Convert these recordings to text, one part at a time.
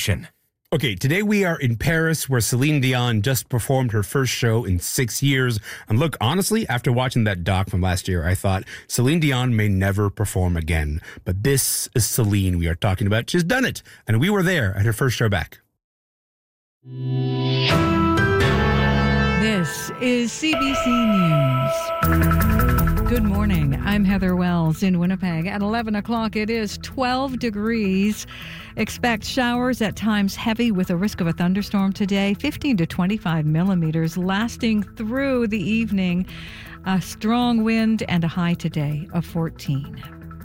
emotion. Okay, today we are in Paris, where Celine Dion just performed her first show in 6 years. And look, honestly, after watching that doc from last year, I thought Celine Dion may never perform again. But this is Celine we are talking about. She's done it. And we were there at her first show back. This is CBC News. Good morning. I'm Heather Wells in Winnipeg. At 11 o'clock, it is 12 degrees. Expect showers at times heavy with a risk of a thunderstorm today, 15 to 25 millimeters lasting through the evening. A strong wind and a high today of 14.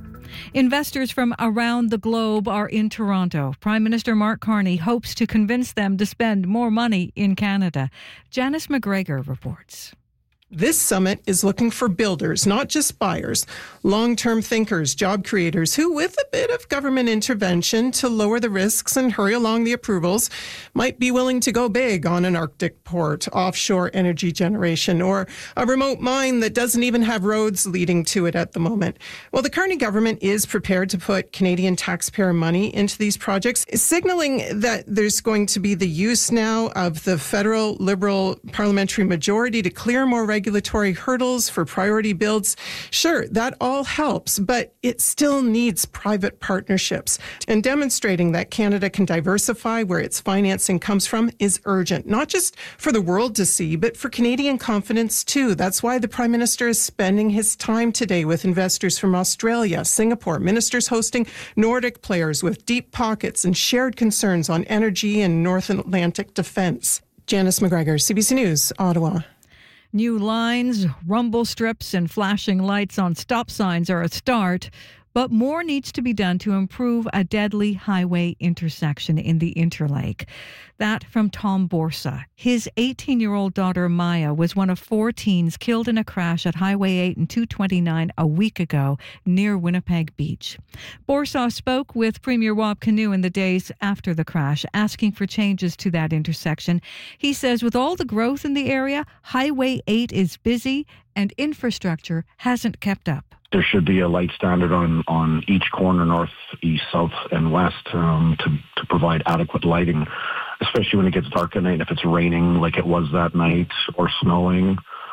Investors from around the globe are in Toronto. Prime Minister Mark Carney hopes to convince them to spend more money in Canada. Janice McGregor reports. This summit is looking for builders, not just buyers, long-term thinkers, job creators who, with a bit of government intervention to lower the risks and hurry along the approvals, might be willing to go big on an Arctic port, offshore energy generation, or a remote mine that doesn't even have roads leading to it at the moment. Well, the Carney government is prepared to put Canadian taxpayer money into these projects, signaling that there's going to be the use now of the federal Liberal parliamentary majority to clear more regulatory hurdles for priority builds. Sure, that all helps, but it still needs private partnerships. And demonstrating that Canada can diversify where its financing comes from is urgent, not just for the world to see, but for Canadian confidence too. That's why the Prime Minister is spending his time today with investors from Australia, Singapore, ministers hosting Nordic players with deep pockets and shared concerns on energy and North Atlantic defense. Janice McGregor, CBC News, Ottawa. New lines, rumble strips, and flashing lights on stop signs are a start, but more needs to be done to improve a deadly highway intersection in the Interlake. That from Tom Borsa. His 18-year-old daughter Maya was one of 4 teens killed in a crash at Highway 8 and 229 a week ago near Winnipeg Beach. Borsa spoke with Premier Wab Kinew in the days after the crash, asking for changes to that intersection. He says with all the growth in the area, Highway 8 is busy and infrastructure hasn't kept up. There should be a light standard on each corner, north, east, south, and west, to provide adequate lighting, especially when it gets dark at night, if it's raining like it was that night or snowing.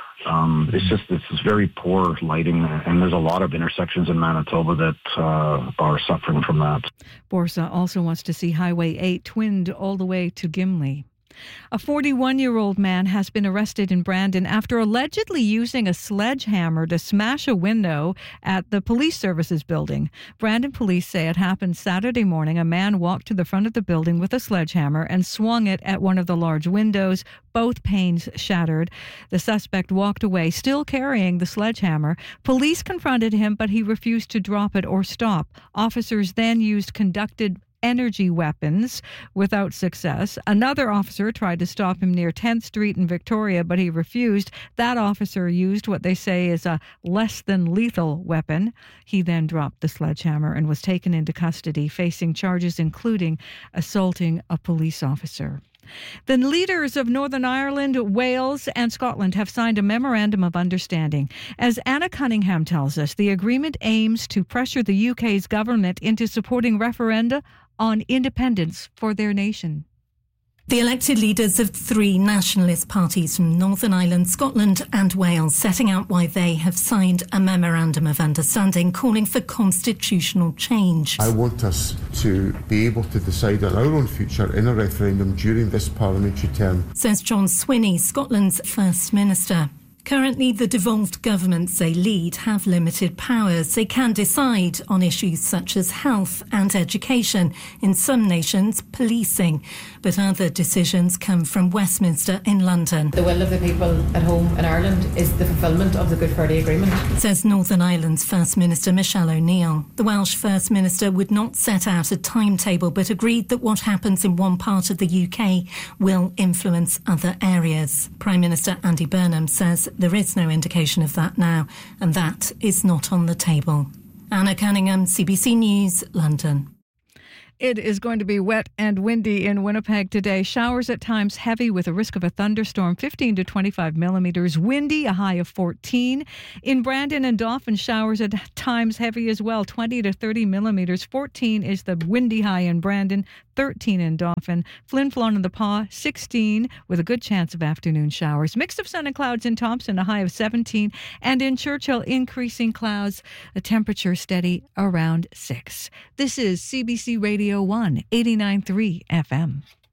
It's very poor lighting, and there's a lot of intersections in Manitoba that are suffering from that. Borsa also wants to see Highway 8 twinned all the way to Gimli. A 41-year-old man has been arrested in Brandon after allegedly using a sledgehammer to smash a window at the police services building. Brandon police say it happened Saturday morning. A man walked to the front of the building with a sledgehammer and swung it at one of the large windows. Both panes shattered. The suspect walked away, still carrying the sledgehammer. Police confronted him, but he refused to drop it or stop. Officers then used conducted energy weapons without success. Another officer tried to stop him near 10th Street in Victoria, but he refused. That officer used what they say is a less than lethal weapon. He then dropped the sledgehammer and was taken into custody, facing charges including assaulting a police officer. The leaders of Northern Ireland, Wales and Scotland have signed a memorandum of understanding. As Anna Cunningham tells us, the agreement aims to pressure the UK's government into supporting referenda on independence for their nation. The elected leaders of 3 nationalist parties from Northern Ireland, Scotland and Wales setting out why they have signed a memorandum of understanding calling for constitutional change. I want us to be able to decide on our own future in a referendum during this parliamentary term, says John Swinney, Scotland's First Minister. Currently, the devolved governments they lead have limited powers. They can decide on issues such as health and education, in some nations, policing. But other decisions come from Westminster in London. The will of the people at home in Ireland is the fulfilment of the Good Friday Agreement, says Northern Ireland's First Minister Michelle O'Neill. The Welsh First Minister would not set out a timetable, but agreed that what happens in one part of the UK will influence other areas. Prime Minister Andy Burnham says there is no indication of that now, and that is not on the table. Anna Cunningham, CBC News, London. It is going to be wet and windy in Winnipeg today. Showers at times heavy with a risk of a thunderstorm, 15 to 25 millimeters. Windy, a high of 14. In Brandon and Dauphin, showers at times heavy as well, 20 to 30 millimeters. 14 is the windy high in Brandon, 13 in Dauphin. Flin Flon and the Pas, 16, with a good chance of afternoon showers. Mix of sun and clouds in Thompson, a high of 17. And in Churchill, increasing clouds, a temperature steady around 6. This is CBC Radio 1, 89.3 FM.